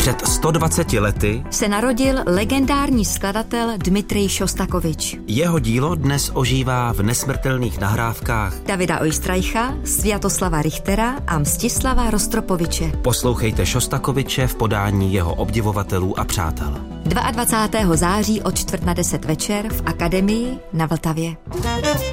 Před 120 lety se narodil legendární skladatel Dmitrij Šostakovič. Jeho dílo dnes ožívá v nesmrtelných nahrávkách Davida Oistreicha, Sviatoslava Richtera a Mstislava Rostropoviče. Poslouchejte Šostakoviče v podání jeho obdivovatelů a přátel. 22. září od 9:45 večer v Akademii na Vltavě.